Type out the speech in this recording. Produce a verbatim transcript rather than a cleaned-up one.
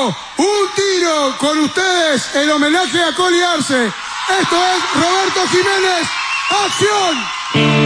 un tiro. Con ustedes, el homenaje a Coli Arce. Esto es Roberto Jiménez. ¡Acción!